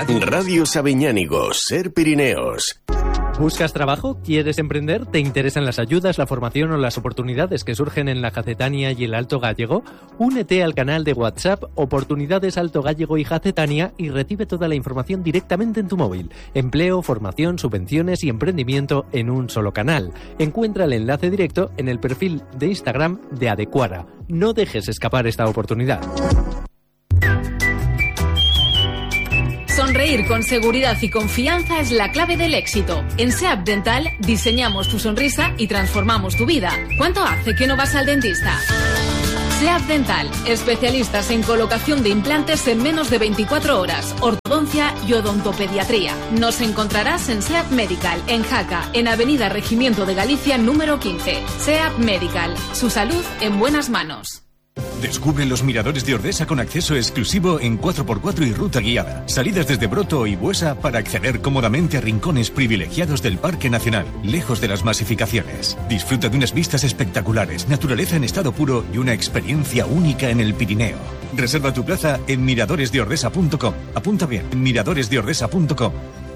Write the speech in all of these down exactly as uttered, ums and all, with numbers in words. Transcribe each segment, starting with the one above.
Radio. Radio Sabiñánigo, Ser Pirineos. ¿Buscas trabajo? ¿Quieres emprender? ¿Te interesan las ayudas, la formación o las oportunidades que surgen en la Jacetania y el Alto Gállego? Únete al canal de WhatsApp Oportunidades Alto Gállego y Jacetania y recibe toda la información directamente en tu móvil. Empleo, formación, subvenciones y emprendimiento en un solo canal. Encuentra el enlace directo en el perfil de Instagram de Adecuara. No dejes escapar esta oportunidad. Sonreír con seguridad y confianza es la clave del éxito. En SEAP Dental diseñamos tu sonrisa y transformamos tu vida. ¿Cuánto hace que no vas al dentista? SEAP Dental, especialistas en colocación de implantes en menos de veinticuatro horas, ortodoncia y odontopediatría. Nos encontrarás en SEAP Medical, en Jaca, en Avenida Regimiento de Galicia número quince. SEAP Medical, su salud en buenas manos. Descubre los miradores de Ordesa con acceso exclusivo en cuatro por cuatro y ruta guiada. Salidas desde Broto y Buesa para acceder cómodamente a rincones privilegiados del Parque Nacional, lejos de las masificaciones. Disfruta de unas vistas espectaculares, naturaleza en estado puro y una experiencia única en el Pirineo. Reserva tu plaza en miradores de ordesa punto com. Apunta bien, miradores de ordesa punto com.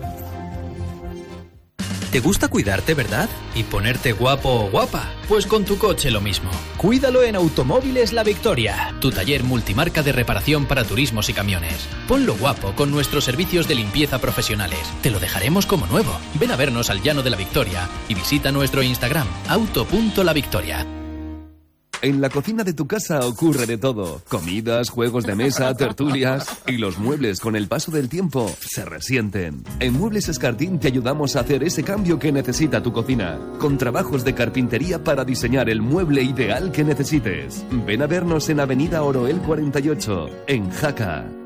¿Te gusta cuidarte, verdad? ¿Y ponerte guapo o guapa? Pues con tu coche lo mismo. Cuídalo en Automóviles La Victoria, tu taller multimarca de reparación para turismos y camiones. Ponlo guapo con nuestros servicios de limpieza profesionales. Te lo dejaremos como nuevo. Ven a vernos al Llano de la Victoria y visita nuestro Instagram, auto punto la victoria. En la cocina de tu casa ocurre de todo. Comidas, juegos de mesa, tertulias. Y los muebles con el paso del tiempo se resienten. En Muebles Escartín te ayudamos a hacer ese cambio que necesita tu cocina. Con trabajos de carpintería para diseñar el mueble ideal que necesites. Ven a vernos en Avenida Oroel cuarenta y ocho, en Jaca.